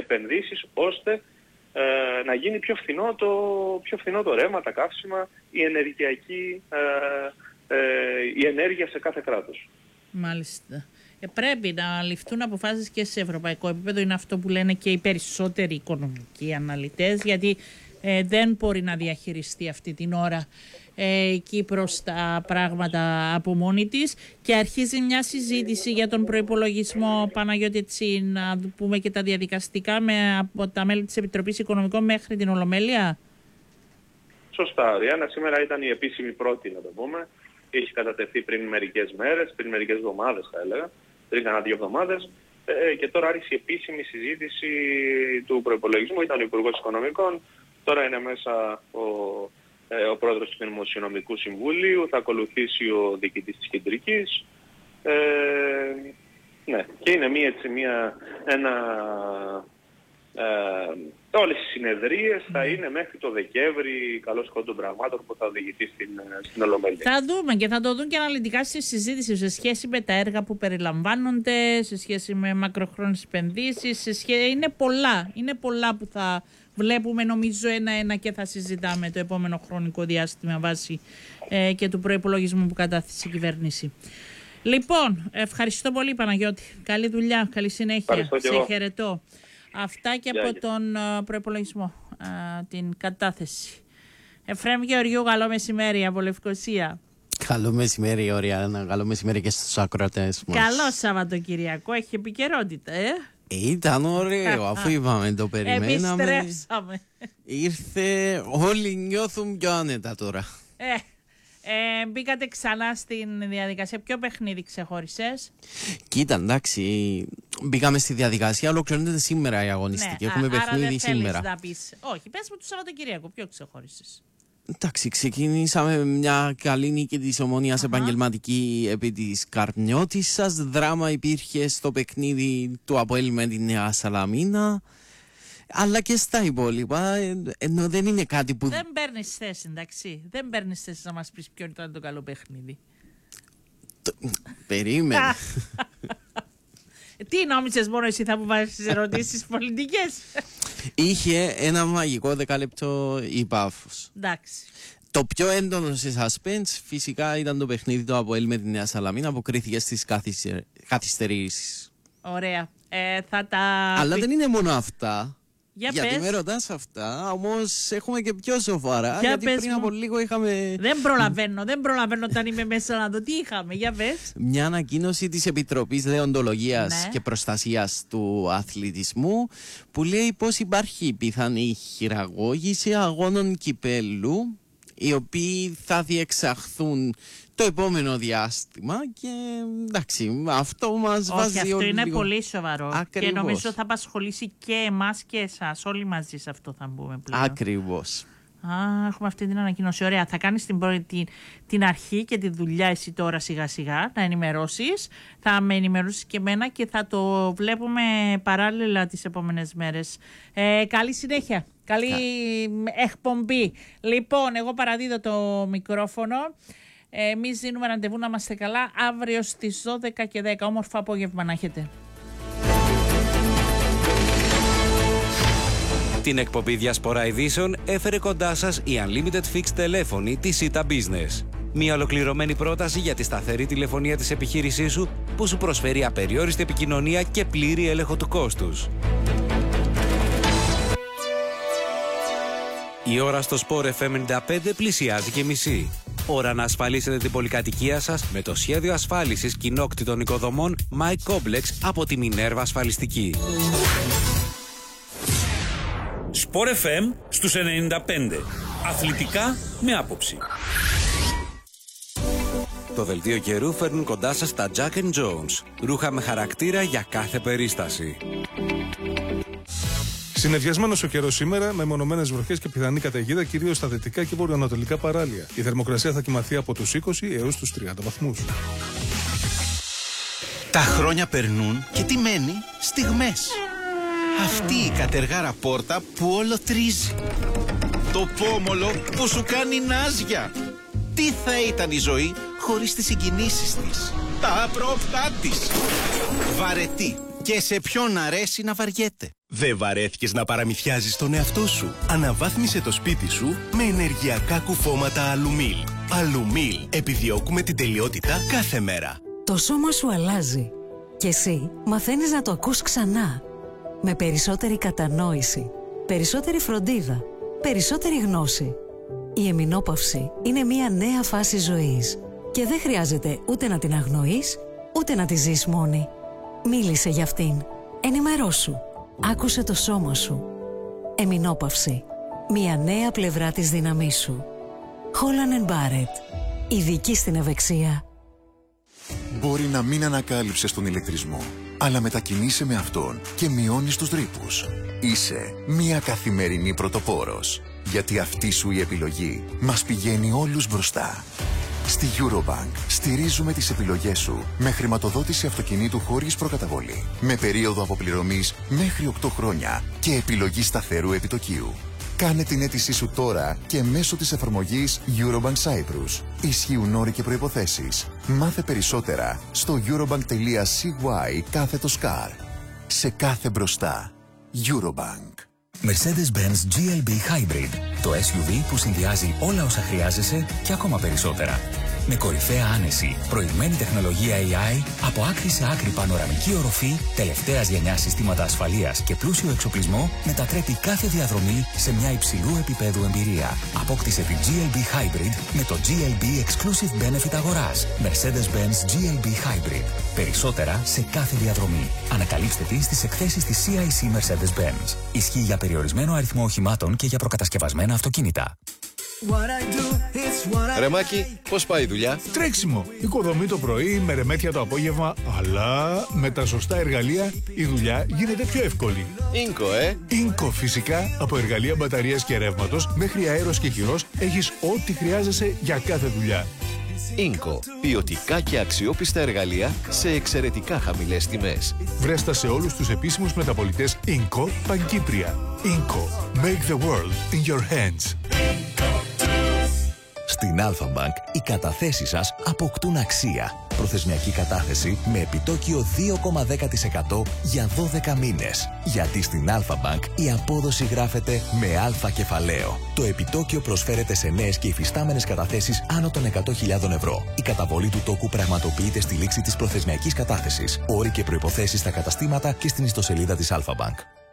επενδύσεις ώστε να γίνει πιο φθηνό το ρεύμα, τα καύσιμα, η ενέργεια σε κάθε κράτος. Μάλιστα. Πρέπει να ληφθούν αποφάσεις και σε ευρωπαϊκό επίπεδο, είναι αυτό που λένε και οι περισσότεροι οικονομικοί αναλυτές, γιατί δεν μπορεί να διαχειριστεί αυτή την ώρα η Κύπρος τα πράγματα από μόνη της και αρχίζει μια συζήτηση για τον προϋπολογισμό, Παναγιώτη, έτσι να πούμε και τα διαδικαστικά από τα μέλη της Επιτροπής Οικονομικών μέχρι την Ολομέλεια. Σωστά, Ριάννα, σήμερα ήταν η επίσημη πρώτη, να το πούμε. Έχει κατατεθεί πριν μερικές μέρες, πριν μερικές εβδομάδες θα έλεγα, πριν κάνα 2 εβδομάδες, και τώρα άρχισε η επίσημη συζήτηση του προϋπολογισμού. Ήταν ο Υπουργός Οικονομικών, τώρα είναι μέσα ο πρόεδρος του Δημοσιονομικού Συμβουλίου, θα ακολουθήσει ο διοικητής της Κεντρικής. Ναι, και είναι όλες οι συνεδρίες θα είναι μέχρι το Δεκέμβρη, καλώς κόντων πραγμάτων, που θα οδηγηθεί στην Ολομέλεια. Θα δούμε και θα το δουν και αναλυτικά στη συζήτηση σε σχέση με τα έργα που περιλαμβάνονται, σε σχέση με μακροχρόνιες επενδύσεις, είναι πολλά που θα βλέπουμε νομίζω ένα-ένα και θα συζητάμε το επόμενο χρονικό διάστημα βάσει και του προϋπολογισμού που κατάθεσε η κυβέρνηση. Λοιπόν, ευχαριστώ πολύ, Παναγιώτη. Καλή δουλειά, καλή συνέχεια. Σε χαιρετώ. Αυτά και από τον προϋπολογισμό, την κατάθεση. Εφραίμ Γεωργιού, καλό μεσημέρι από Λευκοσία. Καλό μεσημέρι, Ωριάννα. Καλό μεσημέρι και στους ακροατές μας. Καλό Σαββατοκυριακό, έχει επικαιρότητα, Ήταν ωραίο, αφού είπαμε, το περιμέναμε. Επιστρέψαμε. Ήρθε, όλοι νιώθουν πιο άνετα τώρα. Μπήκατε ξανά στην διαδικασία. Ποιο παιχνίδι ξεχώρισες? Κοίτα, εντάξει, μπήκαμε στη διαδικασία, ολοκληρώνεται σήμερα η αγωνιστική. Ναι, έχουμε παιχνίδι σήμερα. Να πεις. Όχι, πες μου το Σαββατοκυριακό, ποιο ξεχώρισες? Εντάξει, ξεκινήσαμε με μια καλή νίκη της Ομόνοιας επαγγελματική επί της Καρμιώτισσας. Δράμα υπήρχε στο παιχνίδι του ΑΠΟΕΛ με τη Νέα Σαλαμίνα. Αλλά και στα υπόλοιπα, ενώ δεν είναι κάτι που... Δεν παίρνεις θέση, εντάξει. Δεν παίρνεις θέση να μας πεις ποιο ήταν το καλό παιχνίδι. Περίμενε. Τι νόμιζες μόνο εσύ θα μου βάζεις τις ερωτήσεις πολιτικές? Είχε ένα μαγικό 10 λεπτό η Πάφος. Εντάξει. Το πιο έντονο σε suspense φυσικά ήταν το παιχνίδι του ΑΠΟΕΛ με τη Νέα Σαλαμίνα που κρίθηκε στις καθυστερήσεις. Ωραία. Αλλά δεν είναι μόνο αυτά. Γιατί πες. με ρωτάς αυτά, όμως έχουμε και πιο σοβαρά. Γιατί πριν από λίγο είχαμε. Δεν προλαβαίνω όταν είμαι μέσα να δω τι είχαμε. Για πες. Μια ανακοίνωση της Επιτροπής Δεοντολογίας και Προστασίας του Αθλητισμού που λέει πως υπάρχει πιθανή χειραγώγηση αγώνων κυπέλλου, οι οποίοι θα διεξαχθούν το επόμενο διάστημα και εντάξει, αυτό μας βάζει αυτό είναι λίγο... πολύ σοβαρό. Ακριβώς. Και νομίζω θα απασχολήσει και εμάς και εσάς. Όλοι μαζί σε αυτό θα μπούμε πλέον. Ακριβώς. Έχουμε αυτή την ανακοίνωση. Ωραία, θα κάνεις την αρχή και τη δουλειά εσύ τώρα σιγά σιγά να ενημερώσεις. Θα με ενημερώσεις και εμένα και θα το βλέπουμε παράλληλα τις επόμενες μέρες. Καλή συνέχεια. Καλή εκπομπή. Λοιπόν, εγώ παραδίδω το μικρόφωνο. Εμείς δίνουμε ραντεβού να είμαστε καλά αύριο στις 12 και 10. Όμορφο απόγευμα να έχετε. Την εκπομπή Διασπορά Ειδήσεων έφερε κοντά σας η Unlimited Fixed τηλέφωνη της Ita Business. Μια ολοκληρωμένη πρόταση για τη σταθερή τηλεφωνία της επιχείρησής σου που σου προσφέρει απεριόριστη επικοινωνία και πλήρη έλεγχο του κόστους. Η ώρα στο Sport FM 95 πλησιάζει και μισή. Ώρα να ασφαλίσετε την πολυκατοικία σας με το σχέδιο ασφάλισης κοινόκτητων οικοδομών My Complex από τη Minerva Ασφαλιστική. Sport FM στους 95. Αθλητικά με άποψη. Το δελτίο καιρού φέρνουν κοντά σας τα Jack & Jones. Ρούχα με χαρακτήρα για κάθε περίσταση. Συννεφιασμένος ο καιρός σήμερα, με μονομένες βροχές και πιθανή καταιγίδα κυρίως στα δυτικά και βορειοανατολικά παράλια. Η θερμοκρασία θα κοιμαθεί από τους 20 έως τους 30 βαθμούς. Τα χρόνια περνούν και τι μένει? Στιγμές. Αυτή η κατεργάρα πόρτα που όλο τρίζει. Το πόμολο που σου κάνει νάζια. Τι θα ήταν η ζωή χωρίς τις συγκινήσεις της, τα απρόπτά της. Βαρετή Και σε ποιον αρέσει να βαριέται. Δεν βαρέθηκες να παραμυθιάζεις τον εαυτό σου? Αναβάθμισε το σπίτι σου με ενεργειακά κουφώματα Αλουμίλ. Αλουμίλ. Επιδιώκουμε την τελειότητα κάθε μέρα. Το σώμα σου αλλάζει και εσύ μαθαίνεις να το ακούς ξανά. Με περισσότερη κατανόηση, περισσότερη φροντίδα, περισσότερη γνώση. Η εμεινόπαυση είναι μια νέα φάση ζωής και δεν χρειάζεται ούτε να την αγνοείς, ούτε να τη ζεις μόνη. Μίλησε για αυτήν. Ενημερώσου. Άκουσε το σώμα σου. Εμεινόπαυση. Μια νέα πλευρά της δύναμής σου. Holland & Barrett. Ειδική στην ευεξία. Μπορεί να μην ανακάλυψες τον ηλεκτρισμό, αλλά μετακινείσαι με αυτόν και μειώνεις τους ρήπους. Είσαι μια καθημερινή πρωτοπόρος. Γιατί αυτή σου η επιλογή μας πηγαίνει όλους μπροστά. Στη Eurobank στηρίζουμε τις επιλογές σου με χρηματοδότηση αυτοκινήτου χωρίς προκαταβολή, με περίοδο αποπληρωμής μέχρι 8 χρόνια και επιλογή σταθερού επιτοκίου. Κάνε την αίτησή σου τώρα και μέσω της εφαρμογής Eurobank Cyprus. Ισχύουν όροι και προϋποθέσεις. Μάθε περισσότερα στο eurobank.cy/car. Σε κάθε μπροστά. Eurobank. Mercedes-Benz GLB Hybrid. Το SUV που συνδυάζει όλα όσα χρειάζεσαι και ακόμα περισσότερα. Με κορυφαία άνεση, προηγμένη τεχνολογία AI, από άκρη σε άκρη πανοραμική οροφή, τελευταίας γενιάς συστήματα ασφαλείας και πλούσιο εξοπλισμό, μετατρέπει κάθε διαδρομή σε μια υψηλού επίπεδου εμπειρία. Απόκτησε την GLB Hybrid με το GLB Exclusive Benefit αγοράς. Mercedes-Benz GLB Hybrid. Περισσότερα σε κάθε διαδρομή. Ανακαλύψτε τη στις εκθέσεις της CIC Mercedes-Benz. Ισχύει για περιορισμένο αριθμό οχημάτων και για προκατασκευασμένα αυτοκίνητα. Ρε Μάκη, πώς πάει η δουλειά? Τρέξιμο. Οικοδομή το πρωί, με ρεμέτια το απόγευμα, αλλά με τα σωστά εργαλεία η δουλειά γίνεται πιο εύκολη. Ίνκο, Ίνκο, φυσικά. Από εργαλεία μπαταρίας και ρεύματος μέχρι αέρος και χειρός έχεις ό,τι χρειάζεσαι για κάθε δουλειά. Ίνκο. Ποιοτικά και αξιόπιστα εργαλεία σε εξαιρετικά χαμηλές τιμές. Βρέστα σε όλους τους επίσημους μεταπωλητές Ίνκο Παγκύπρια. Ίνκο. Make the world in your hands. Στην Alpha Bank οι καταθέσεις σας αποκτούν αξία. Προθεσμιακή κατάθεση με επιτόκιο 2,10% για 12 μήνες. Γιατί στην Alpha Bank η απόδοση γράφεται με αλφα κεφαλαίο. Το επιτόκιο προσφέρεται σε νέες και υφιστάμενες καταθέσεις άνω των 100.000 ευρώ. Η καταβολή του τόκου πραγματοποιείται στη λήξη της προθεσμιακής κατάθεσης. Όροι και προϋποθέσεις στα καταστήματα και στην ιστοσελίδα της Alpha Bank.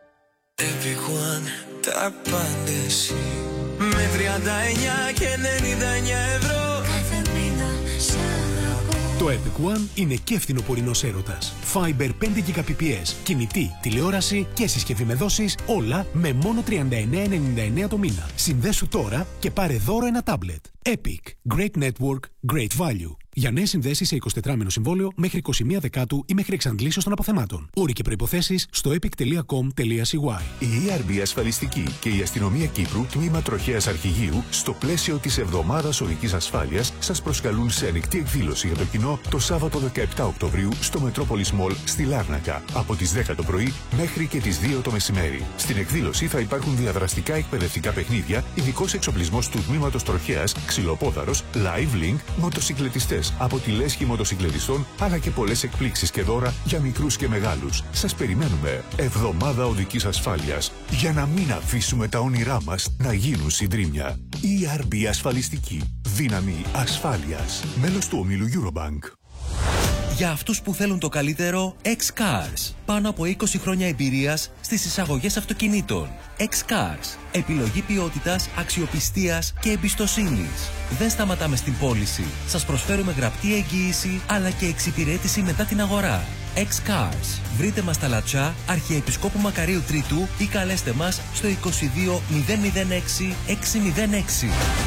Τα πάντες με 39 και 99 ευρώ κάθε μήνα σ' αγαπώ. Το Epic One είναι και φθινοπορεινός έρωτας. Fiber 5 Gbps, κινητή, τηλεόραση και συσκευή με δόσεις, όλα με μόνο 39,99 το μήνα. Συνδέσου τώρα και πάρε δώρο ένα τάμπλετ. Epic. Great network, great value. Για νέες συνδέσεις σε 24μηνο συμβόλαιο μέχρι 21 Δεκάτου ή μέχρι εξαντλήσεως των αποθεμάτων. Όροι και προϋποθέσεις στο epic.com.cy. Η ERB Ασφαλιστική και η Αστυνομία Κύπρου, τμήμα Τροχέας Αρχηγείου, στο πλαίσιο της Εβδομάδας Οδικής Ασφάλειας, σας προσκαλούν σε ανοιχτή εκδήλωση για το κοινό το Σάββατο 17 Οκτωβρίου στο Metropolis Mall στη Λάρνακα, από τις 10 το πρωί μέχρι και τις 2 το μεσημέρι. Στην εκδήλωση θα υπάρχουν διαδραστικά εκπαιδευτικά παιχνίδια, ειδικός εξοπλισμός του τμήματος Τροχέας, ξυλοπόδαρος, live link, μοτοσυκλετιστές από τη λέσχη μοτοσυκλετιστών, αλλά και πολλές εκπλήξεις και δώρα για μικρούς και μεγάλους. Σας περιμένουμε. Εβδομάδα Οδικής Ασφάλειας. Για να μην αφήσουμε τα όνειρά μας να γίνουν συντρίμμια. ERB Ασφαλιστική. Δύναμη ασφάλειας. Μέλος του ομίλου Eurobank. Για αυτούς που θέλουν το καλύτερο, X-Cars. Πάνω από 20 χρόνια εμπειρίας στις εισαγωγές αυτοκινήτων. X-Cars. Επιλογή ποιότητας, αξιοπιστίας και εμπιστοσύνης. Δεν σταματάμε στην πώληση. Σας προσφέρουμε γραπτή εγγύηση αλλά και εξυπηρέτηση μετά την αγορά. X-Cars. Βρείτε μας στα Λατσά, Αρχιεπισκόπου Μακαρίου Τρίτου ή καλέστε μας στο 22 006 606.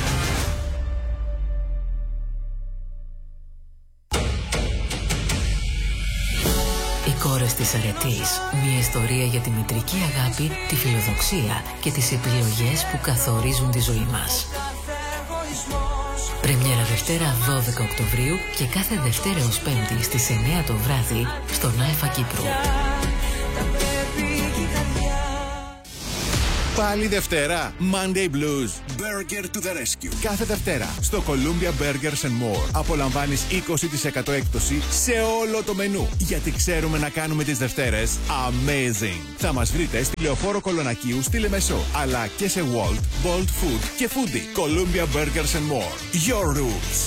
Κόρες της Αρετής. Μια ιστορία για τη μητρική αγάπη, τη φιλοδοξία και τις επιλογές που καθορίζουν τη ζωή μας. Πρεμιέρα Δευτέρα 12 Οκτωβρίου και κάθε Δευτέρα ως Πέμπτη στις 9 το βράδυ στον Αλφα Κύπρου. Πάλι Δευτέρα. Monday Blues. Burger to the rescue. Κάθε Δευτέρα στο Columbia Burgers and More απολαμβάνεις 20% έκπτωση σε όλο το μενού. Γιατί ξέρουμε να κάνουμε τις Δευτέρες amazing. Θα μας βρείτε στη Λεωφόρο Κολονακίου στη Λεμεσό, αλλά και σε Walt, Bolt Food και Foodie. Columbia Burgers and More. Your roots.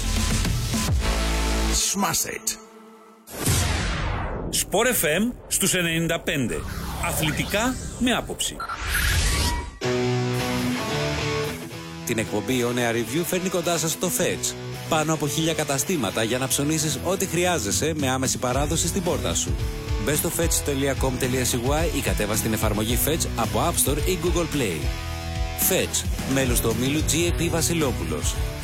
Smash it. Sport FM στους 95. Αθλητικά με άποψη. Την εκπομπή On Air Review φέρνει κοντά σας το Fetch. Πάνω από 1000 καταστήματα για να ψωνίσεις ό,τι χρειάζεσαι με άμεση παράδοση στην πόρτα σου. Μπες στο fetch.com.cy ή κατέβασε την εφαρμογή Fetch από App Store ή Google Play. Fetch, μέλος του ομίλου GAP Βασιλόπουλος.